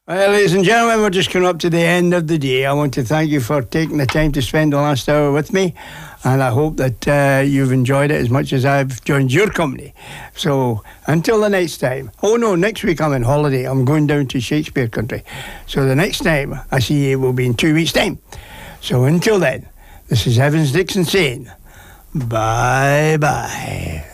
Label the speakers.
Speaker 1: Well, ladies and gentlemen, we're just coming up to the end of the day. I want to thank you for taking the time to spend the last hour with me, and I hope that you've enjoyed it as much as I've joined your company. So, until the next time. Oh no, next week I'm on holiday. I'm going down to Shakespeare country. So the next time I see you will be in 2 weeks' time. So until then, this is Evans Dixon saying, bye-bye.